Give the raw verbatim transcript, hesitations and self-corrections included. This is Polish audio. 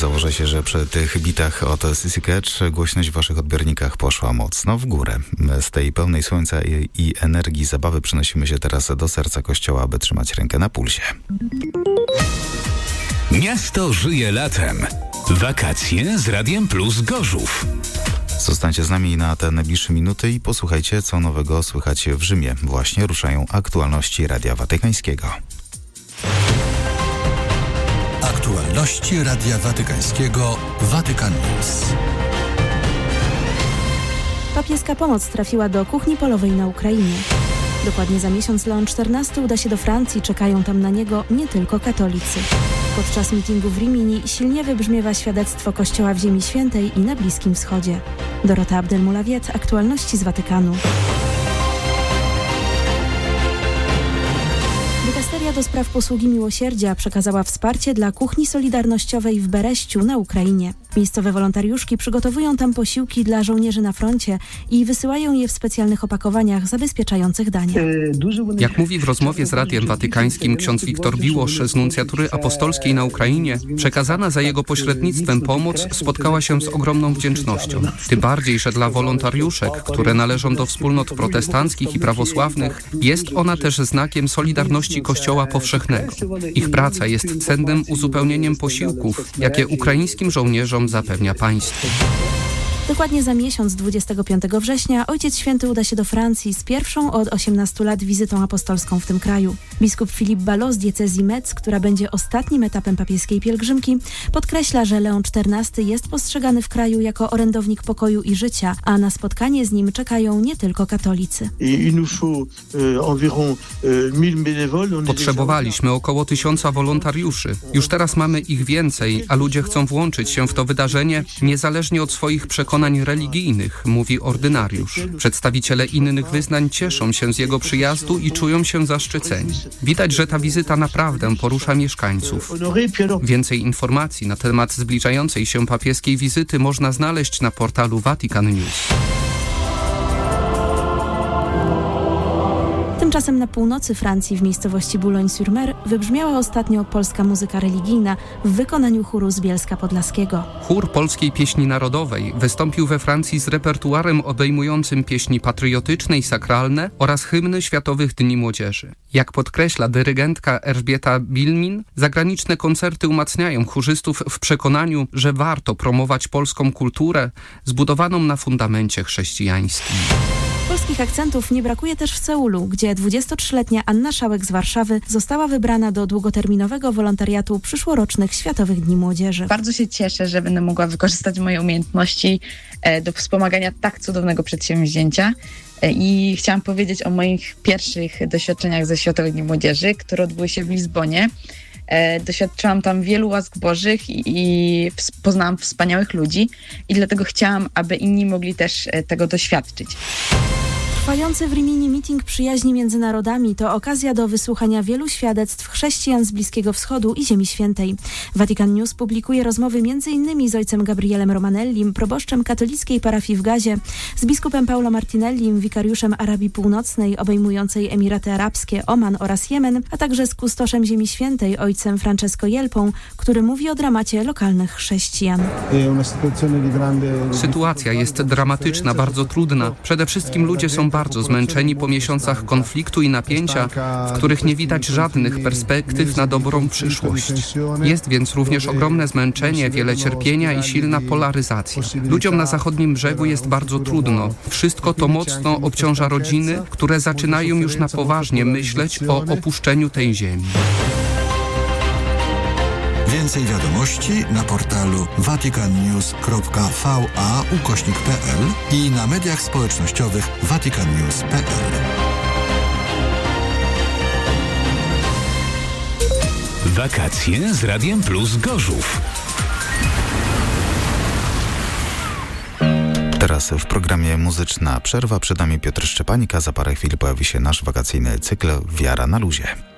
założę się, że przy tych bitach od Sissy Catch głośność w waszych odbiornikach poszła mocno w górę. Z tej pełnej słońca i, i energii zabawy przenosimy się teraz do serca kościoła, aby trzymać rękę na pulsie. Miasto żyje latem. Wakacje z Radiem Plus Gorzów. Zostańcie z nami na te najbliższe minuty i posłuchajcie, co nowego słychać w Rzymie. Właśnie ruszają aktualności Radia Watykańskiego. Aktualności Radia Watykańskiego Vatican News. Papieska pomoc trafiła do kuchni polowej na Ukrainie. Dokładnie za miesiąc Leon czternasty uda się do Francji. Czekają tam na niego nie tylko katolicy. Podczas mitingu w Rimini silnie wybrzmiewa świadectwo Kościoła w Ziemi Świętej i na Bliskim Wschodzie. Dorota Abdelmulawiet, aktualności z Watykanu. Dykasteria do spraw posługi miłosierdzia przekazała wsparcie dla kuchni solidarnościowej w Bereściu na Ukrainie. Miejscowe wolontariuszki przygotowują tam posiłki dla żołnierzy na froncie i wysyłają je w specjalnych opakowaniach zabezpieczających dania. Jak mówi w rozmowie z Radiem Watykańskim ksiądz Wiktor Biłosz z nuncjatury apostolskiej na Ukrainie, przekazana za jego pośrednictwem pomoc spotkała się z ogromną wdzięcznością. Tym bardziej, że dla wolontariuszek, które należą do wspólnot protestanckich i prawosławnych, jest ona też znakiem solidarności Kościoła powszechnego. Ich praca jest cennym uzupełnieniem posiłków, jakie ukraińskim żołnierzom zapewnia państwo. Dokładnie za miesiąc, dwudziestego piątego września, Ojciec Święty uda się do Francji z pierwszą od osiemnastu lat wizytą apostolską w tym kraju. Biskup Philippe Ballot z diecezji Metz, która będzie ostatnim etapem papieskiej pielgrzymki, podkreśla, że Leon czternasty jest postrzegany w kraju jako orędownik pokoju i życia, a na spotkanie z nim czekają nie tylko katolicy. Potrzebowaliśmy około tysiąca wolontariuszy. Już teraz mamy ich więcej, a ludzie chcą włączyć się w to wydarzenie niezależnie od swoich przekonań religijnych, mówi ordynariusz. Przedstawiciele innych wyznań cieszą się z jego przyjazdu i czują się zaszczyceni. Widać, że ta wizyta naprawdę porusza mieszkańców. Więcej informacji na temat zbliżającej się papieskiej wizyty można znaleźć na portalu Vatican News. Tymczasem na północy Francji, w miejscowości Boulogne-sur-Mer, wybrzmiała ostatnio polska muzyka religijna w wykonaniu chóru z Bielska Podlaskiego. Chór polskiej pieśni narodowej wystąpił we Francji z repertuarem obejmującym pieśni patriotyczne i sakralne oraz hymny Światowych Dni Młodzieży. Jak podkreśla dyrygentka Elżbieta Bilmin, zagraniczne koncerty umacniają chórzystów w przekonaniu, że warto promować polską kulturę zbudowaną na fundamencie chrześcijańskim. Polskich akcentów nie brakuje też w Seulu, gdzie dwudziestotrzyletnia Anna Szałek z Warszawy została wybrana do długoterminowego wolontariatu przyszłorocznych Światowych Dni Młodzieży. Bardzo się cieszę, że będę mogła wykorzystać moje umiejętności do wspomagania tak cudownego przedsięwzięcia. I chciałam powiedzieć o moich pierwszych doświadczeniach ze Światowych Dni Młodzieży, które odbyły się w Lizbonie. Doświadczyłam tam wielu łask bożych i poznałam wspaniałych ludzi i dlatego chciałam, aby inni mogli też tego doświadczyć. Trwający w Rimini meeting przyjaźni między narodami to okazja do wysłuchania wielu świadectw chrześcijan z Bliskiego Wschodu i Ziemi Świętej. Vatican News publikuje rozmowy między innymi z ojcem Gabrielem Romanellim, proboszczem katolickiej parafii w Gazie, z biskupem Paulo Martinellim, wikariuszem Arabii Północnej obejmującej Emiraty Arabskie, Oman oraz Jemen, a także z kustoszem Ziemi Świętej, ojcem Francesco Jelpą, który mówi o dramacie lokalnych chrześcijan. Sytuacja jest dramatyczna, bardzo trudna. Przede wszystkim ludzie są bardzo zmęczeni po miesiącach konfliktu i napięcia, w których nie widać żadnych perspektyw na dobrą przyszłość. Jest więc również ogromne zmęczenie, wiele cierpienia i silna polaryzacja. Ludziom na zachodnim brzegu jest bardzo trudno. Wszystko to mocno obciąża rodziny, które zaczynają już na poważnie myśleć o opuszczeniu tej ziemi. Więcej wiadomości na portalu vaticannews kropka va ukośnik pl i na mediach społecznościowych vatican news kropka pl. Wakacje z Radiem Plus Gorzów. Teraz w programie Muzyczna Przerwa. Przed nami Piotr Szczepanik, a za parę chwil pojawi się nasz wakacyjny cykl Wiara na luzie.